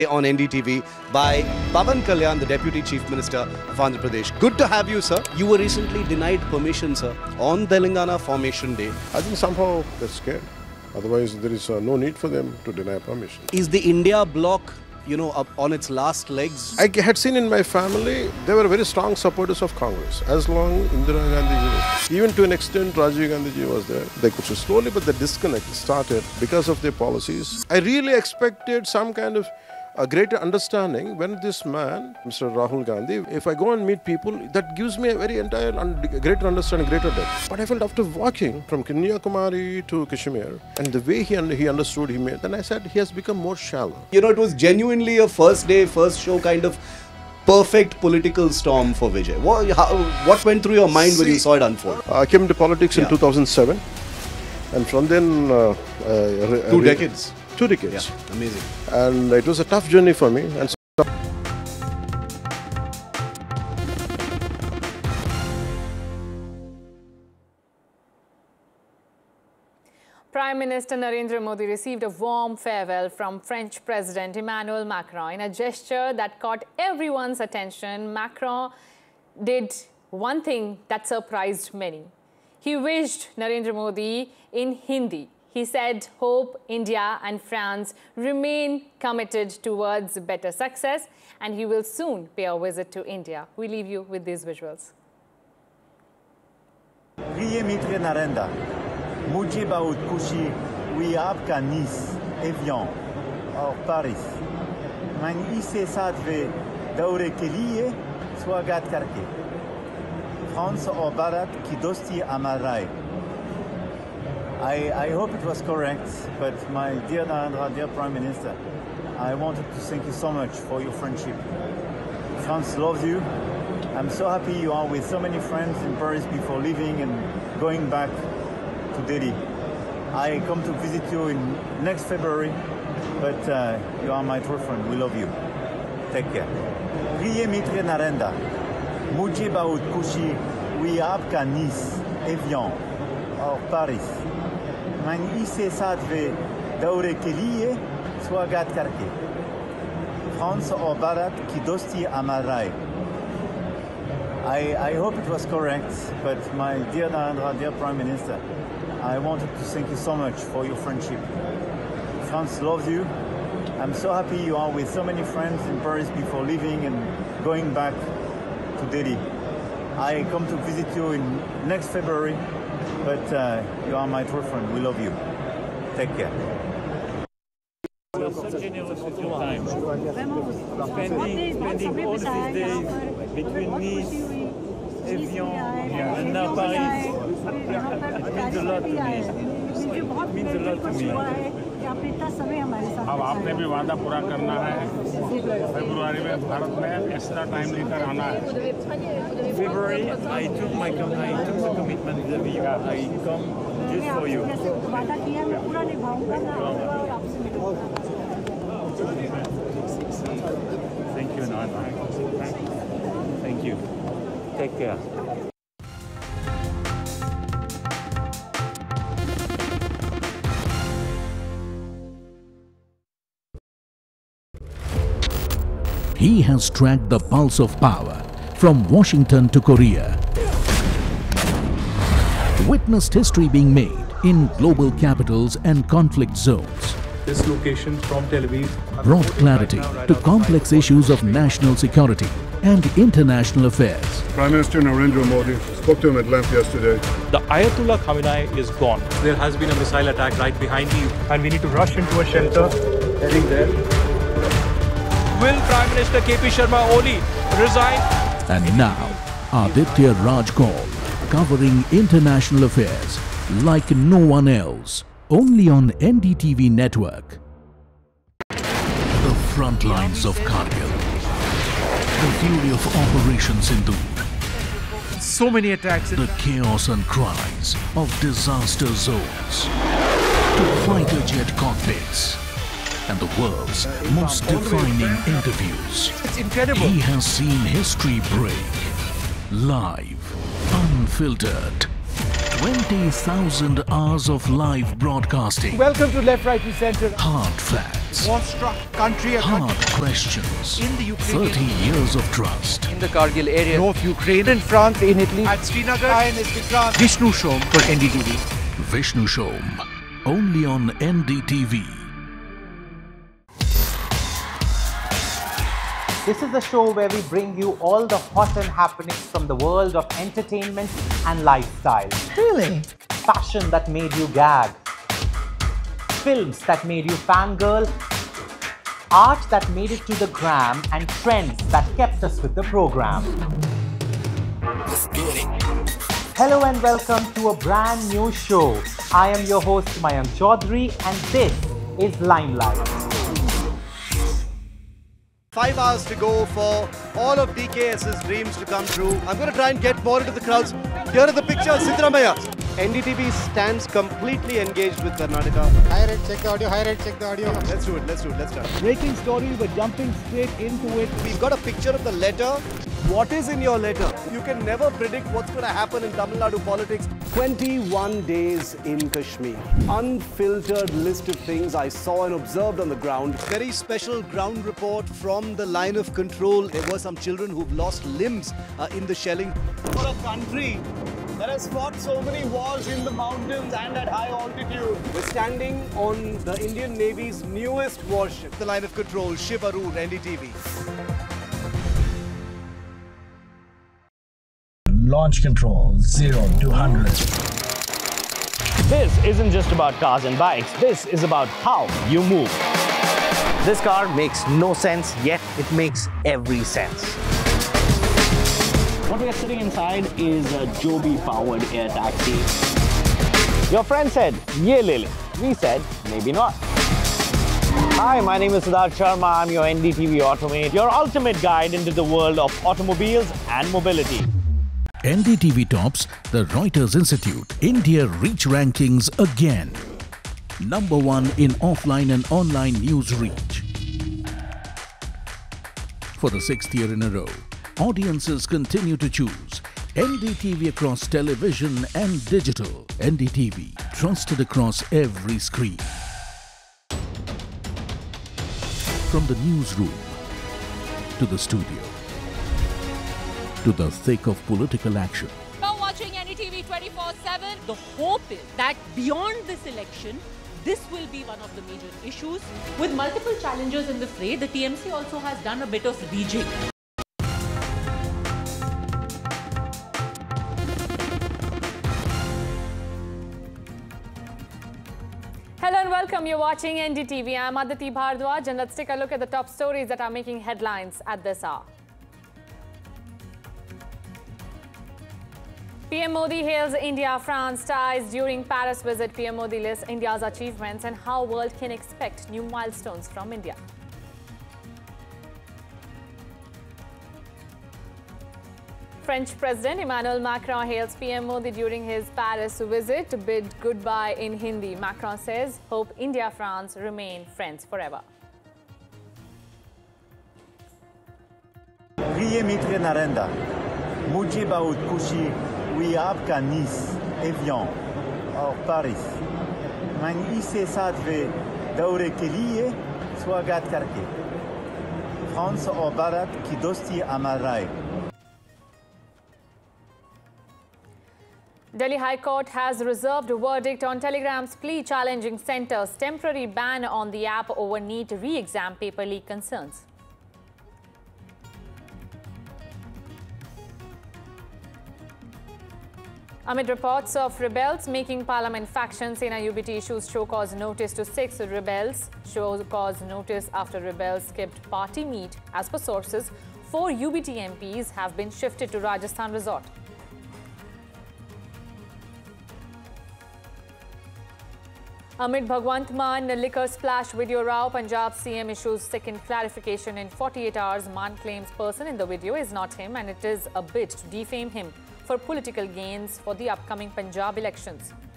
on NDTV by Pawan Kalyan, the Deputy Chief Minister of Andhra Pradesh. Good to have you, sir. You were recently denied permission, sir, on Telangana Formation Day. I think somehow they're scared. Otherwise, there is no need for them to deny permission. Is the India bloc, up on its last legs? I had seen in my family, they were very strong supporters of Congress. As long Indira Gandhi, even to an extent Rajiv Gandhi was there, they could slowly, but the disconnect started because of their policies. I really expected some kind of a greater understanding when this man, Mr. Rahul Gandhi, if I go and meet people, that gives me a very greater understanding, greater depth. But I felt after walking from Kanyakumari to Kashmir, and the way he understood, then I said he has become more shallow. It was genuinely a first day, first show kind of perfect political storm for Vijay. What went through your mind when you saw it unfold? I came into politics in 2007, and from then... 2 decades. 2 decades. Yeah, amazing. And it was a tough journey for me. And Prime Minister Narendra Modi received a warm farewell from French President Emmanuel Macron. In a gesture that caught everyone's attention, Macron did one thing that surprised many. He wished Narendra Modi in Hindi. He said, hope India and France remain committed towards better success, and he will soon pay a visit to India. We leave you with these visuals. प्रिय मित्र नरेंद्र, मुझे बहुत खुशी हुई आपका निस, avian और Paris. मैं इसे 7वें दौरे के लिए स्वागत करके फ्रांस और भारत की दोस्ती हमारा है। I hope it was correct, but my dear Narendra, dear Prime Minister, I wanted to thank you so much for your friendship. France loves you. I'm so happy you are with so many friends in Paris before leaving and going back to Delhi. I come to visit you in next February, but you are my true friend. We love you. Take care. प्रिय मित्र नरेंद्र, मुझे बहुत खुशी हुई आपका निस, avian और Paris. मैं इसे 7वें दौरे के लिए स्वागत करके फ्रांस और भारत की दोस्ती हमारा है। I hope it was correct, but my dear Narendra, dear Prime Minister, I wanted to thank you so much for your friendship. France loves you. I'm so happy you are with so many friends in Paris before leaving and going back to Delhi. I come to visit you in next February, but you are my true friend. We love you. Take care. You are so generous with your time. Spending all these days between Nice, Evian, and now Paris. It means a lot to me. It means a lot to me. अब आपने भी वादा पूरा करना है। फरवरी में भारत में extra time लेकर आना है। February, I took the commitment that I come just for you. Thank you, Nana. Thank you. Take care. He has tracked the pulse of power from Washington to Korea. Witnessed history being made in global capitals and conflict zones. This location from Tel Aviv Brought clarity to complex issues of national security and international affairs. Prime Minister Narendra Modi spoke to him at length yesterday. The Ayatollah Khamenei is gone. There has been a missile attack right behind you, and we need to rush into a shelter heading there. Will Prime Minister KP Sharma Oli resign? And now, Aditya Raj Kaul, covering international affairs like no one else, only on NDTV network. The front lines of Kargil, the fury of Operation Sindoor, So many attacks. the chaos and cries of disaster zones, to fighter jet cockpits, and the world's most defining interviews. It's incredible. He has seen history break, live, unfiltered. 20,000 hours of live broadcasting. Welcome to Left, Right and Centre. Hard fact. debates, war-struck country, hard questions, in the Ukrainian, 30 years of trust. in the Kargil area, North Ukraine, in France, in Italy, at Srinagar, and Vishnu Shom for NDTV. Vishnu Shom, only on NDTV. This is the show where we bring you all the hot and happenings from the world of entertainment and lifestyle. Really? Fashion that made you gag. Films that made you fangirl. Art that made it to the gram, and trends that kept us with the program. Hello and welcome to a brand new show. I am your host Mayank Chaudhary and this is Limelight. 5 hours to go for all of DKS's dreams to come true. I'm going to try and get more into the crowds. Here are the pictures, Siddaramaiah. NDTV stands completely engaged with Karnataka. High rate, check the audio. High rate, check the audio. Let's do it, let's start. Breaking story, we're jumping straight into it. We've got a picture of the letter. What is in your letter? You can never predict what's going to happen in Tamil Nadu politics. 21 days in Kashmir. Unfiltered list of things I saw and observed on the ground. Very special ground report from the line of control. There were some children who've lost limbs in the shelling. For a country that has fought so many wars in the mountains and at high altitude, we're standing on the Indian Navy's newest warship. The line of control, Shiv Arur, NDTV. Launch control 0 to 100. This isn't just about cars and bikes. This is about how you move. This car makes no sense, yet it makes every sense. What we are sitting inside is a Joby-powered air taxi. Your friend said, "Ye le le." We said, maybe not. Hi, my name is Siddharth Sharma. I'm your NDTV Automate, your ultimate guide into the world of automobiles and mobility. NDTV tops the Reuters Institute India Reach Rankings again. Number 1 in offline and online news reach. For the 6th year in a row, audiences continue to choose NDTV across television and digital. NDTV, trusted across every screen. From the newsroom to the studio, to the thick of political action. Now watching NDTV 24/7, the hope is that beyond this election, this will be one of the major issues. With multiple challengers in the fray, the TMC also has done a bit of rejig. Hello and welcome. You're watching NDTV. I'm Aditi Bhardwaj and let's take a look at the top stories that are making headlines at this hour. PM Modi hails India-France ties during Paris visit. PM Modi lists India's achievements and how world can expect new milestones from India. French President Emmanuel Macron hails PM Modi during his Paris visit to bid goodbye in Hindi. Macron says, hope India-France remain friends forever. Priye mitre Narendra, mujhe bahut khushi हुई आपका नीस, avian और Paris. मैं इसे सातवें दौरे के लिए स्वागत करके फ्रांस और भारत की दोस्ती हमारा है। Delhi High Court has reserved a verdict on Telegram's plea challenging Centre's temporary ban on the app over NEET re-exam paper leak concerns. Amid reports of rebels making parliament factions, Sena UBT issues show cause notice to 6 rebels. Show cause notice after rebels skipped party meet. As per sources, 4 UBT MPs have been shifted to Rajasthan resort. Amid Bhagwant Mann liquor splash video row, Punjab CM issues second clarification in 48 hours. Mann claims person in the video is not him and it is a bid to defame him for political gains for the upcoming Punjab elections.